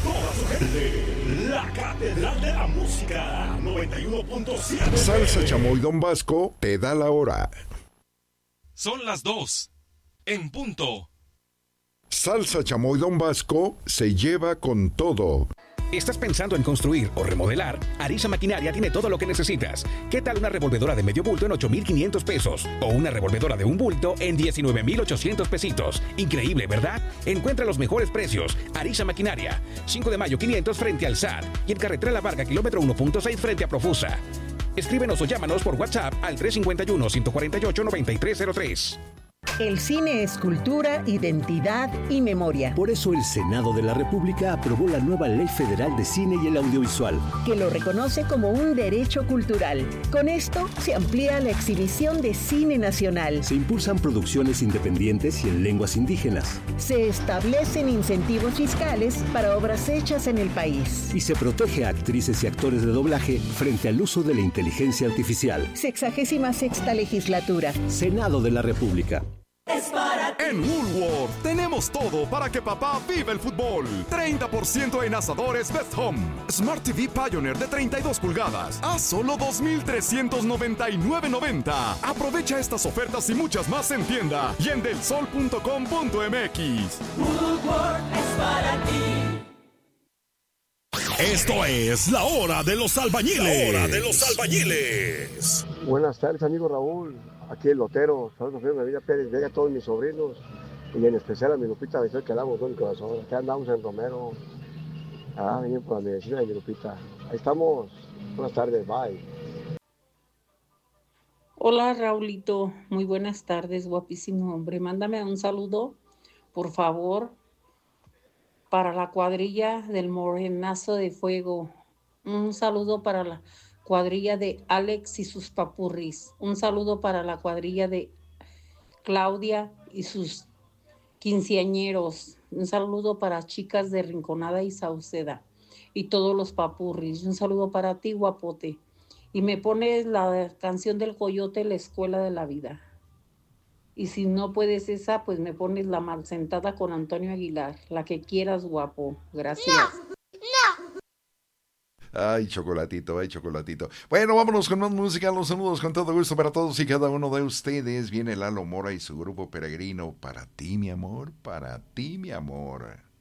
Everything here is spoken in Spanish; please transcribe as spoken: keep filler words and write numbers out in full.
toda su gente, la Catedral de la Música, noventa y uno punto siete. Salsa Chamoy Don Vasco te da la hora. Son las dos, en punto. Salsa Chamoy Don Vasco se lleva con todo. ¿Estás pensando en construir o remodelar? Arisa Maquinaria tiene todo lo que necesitas. ¿Qué tal una revolvedora de medio bulto en ocho mil quinientos pesos? O una revolvedora de un bulto en diecinueve mil ochocientos pesitos. Increíble, ¿verdad? Encuentra los mejores precios. Arisa Maquinaria. cinco de mayo quinientos frente al S A T. Y en carretera La Varga, kilómetro uno punto seis frente a Profusa. Escríbenos o llámanos por WhatsApp al tres cinco uno, uno cuatro ocho, nueve tres cero tres. El cine es cultura, identidad y memoria. Por eso el Senado de la República aprobó la nueva Ley Federal de Cine y el Audiovisual, que lo reconoce como un derecho cultural. Con esto se amplía la exhibición de cine nacional. Se impulsan producciones independientes y en lenguas indígenas. Se establecen incentivos fiscales para obras hechas en el país. Y se protege a actrices y actores de doblaje frente al uso de la inteligencia artificial. Sexagésima sexta legislatura. Senado de la República. Es para ti. En Woolworth tenemos todo para que papá viva el fútbol. treinta por ciento en asadores Best Home. Smart T V Pioneer de treinta y dos pulgadas a solo dos mil trescientos noventa y nueve noventa. Aprovecha estas ofertas y muchas más en tienda y en del sol punto com punto m x. Woolworth es para ti. Esto es la hora de los albañiles. La hora de los albañiles. Buenas tardes, amigo Raúl. Aquí el lotero, saludos a mi vida Pérez Vega, a todos mis sobrinos y en especial a mi Lupita Vicente, que andamos con el corazón. Acá andamos en Romero. Ah, venimos por la medicina de mi Lupita. Ahí estamos. Buenas tardes, bye. Hola Raulito, muy buenas tardes, guapísimo hombre. Mándame un saludo, por favor, para la cuadrilla del Morenazo de Fuego. Un saludo para la cuadrilla de Alex y sus papurris. Un saludo para la cuadrilla de Claudia y sus quinceañeros. Un saludo para chicas de Rinconada y Sauceda y todos los papurris. Un saludo para ti, guapote. Y me pones la canción del Coyote, La Escuela de la Vida. Y si no puedes esa, pues me pones la mal sentada con Antonio Aguilar. La que quieras, guapo. Gracias. No, no. Ay, chocolatito, ay, chocolatito. Bueno, vámonos con más música. Los saludos con todo gusto para todos y cada uno de ustedes. Viene Lalo Mora y su grupo Peregrino. Para ti, mi amor, para ti, mi amor.